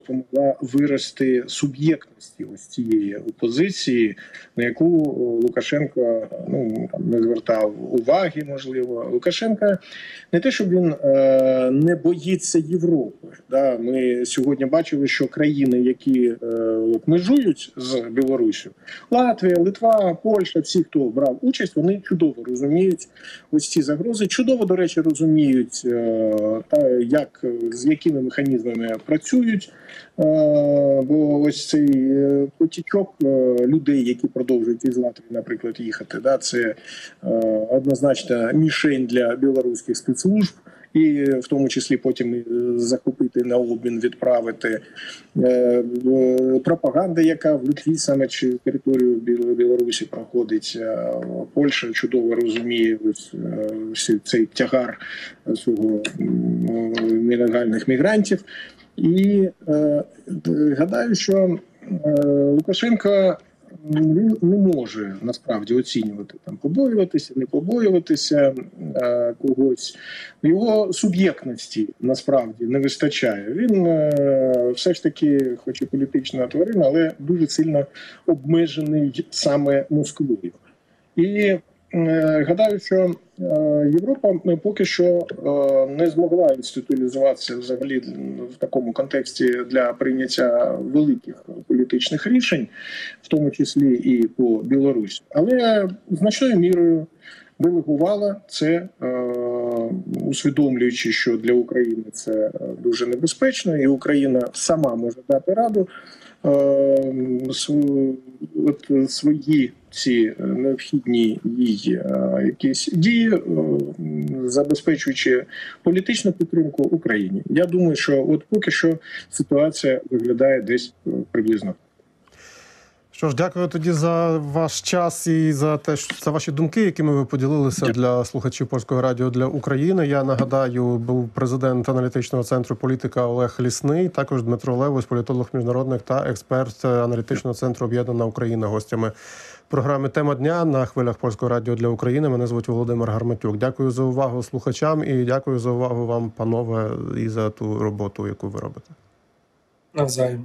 допомогла вирости суб'єктності ось цієї опозиції, на яку Лукашенко не звертав уваги, можливо. Лукашенко не те, щоб він не боїться Європи. Да? Ми сьогодні бачили, що країни, які межують з Білоруссю, Латвія, Литва, Польща, всі, хто брав участь, вони чудово розуміють ось ці загрози, чудово, до речі, розуміють, з якими механізмами працюють. Бо ось цей потічок людей, які продовжують із Латвії, наприклад, їхати, це однозначно мішень для білоруських спецслужб, і в тому числі потім захопити на обмін, відправити. Пропаганда, яка в Литві саме чи територію Білорусі проходить, Польща чудово розуміє ось цей тягар цього нелегальних мігрантів. І гадаю, що Лукашенко не може насправді оцінювати, побоюватися, не побоюватися когось. Його суб'єктності насправді не вистачає. Він все ж таки, хоч і політична тварина, але дуже сильно обмежений саме Москвою. І гадаю, що Європа поки що не змогла інституалізуватися взагалі в такому контексті для прийняття великих політичних рішень, в тому числі і по Білорусі. Але значною мірою делегувала це, усвідомлюючи, що для України це дуже небезпечно, і Україна сама може дати раду свої ці необхідні їй якісь дії, забезпечуючи політичну підтримку Україні. Я думаю, що поки що ситуація виглядає десь приблизно. Що ж, дякую тоді за ваш час і за ваші думки, якими ви поділилися для слухачів Польського радіо для України. Я нагадаю, був президент аналітичного центру «Політика» Олег Лісний, також Дмитро Левось, політолог міжнародник та експерт аналітичного центру «Об'єднана Україна», гостями програми «Тема дня» на хвилях Польського радіо для України. Мене звуть Володимир Гарматюк. Дякую за увагу слухачам і дякую за увагу вам, панове, і за ту роботу, яку ви робите. Навзаєм.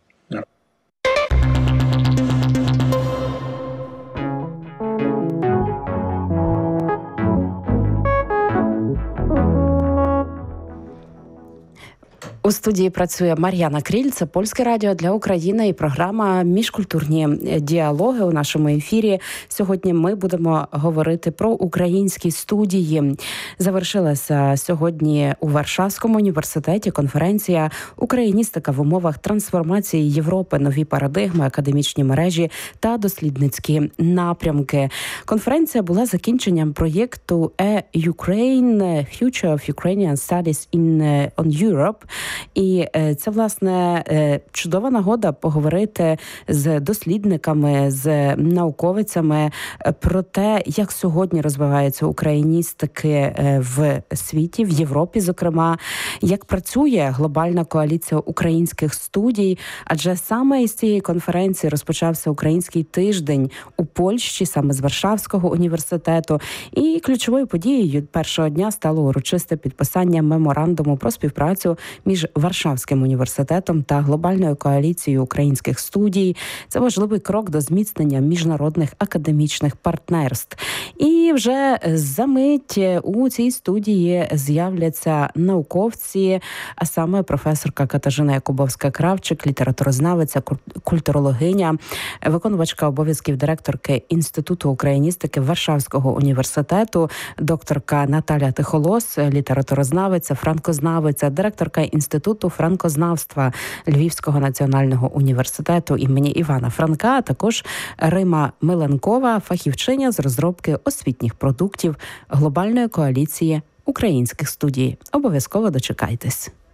У студії працює Мар'яна Кріль, це Польське радіо для України і програма «Міжкультурні діалоги» у нашому ефірі. Сьогодні ми будемо говорити про українські студії. Завершилася сьогодні у Варшавському університеті конференція «Україністика в умовах трансформації Європи. Нові парадигми, академічні мережі та дослідницькі напрямки». Конференція була закінченням проєкту «Ukraine – Future of Ukrainian Studies on Europe». І це, власне, чудова нагода поговорити з дослідниками, з науковицями про те, як сьогодні розвиваються україністики в світі, в Європі, зокрема, як працює глобальна коаліція українських студій, адже саме із цієї конференції розпочався Український тиждень у Польщі, саме з Варшавського університету. І ключовою подією першого дня стало урочисте підписання меморандуму про співпрацю між Варшавським університетом та глобальною коаліцією українських студій. Це важливий крок до зміцнення міжнародних академічних партнерств. І вже за мить у цій студії з'являться науковці, а саме професорка Катажина Якубовська-Кравчик, літературознавиця, культурологиня, виконувачка обов'язків директорки Інституту україністики Варшавського університету, докторка Наталя Тихолос, літературознавиця, франкознавиця, директорка Інституту франкознавства Львівського національного університету імені Івана Франка, а також Рима Миленкова, фахівчиня з розробки освітніх продуктів глобальної коаліції українських студій. Обов'язково дочекайтесь.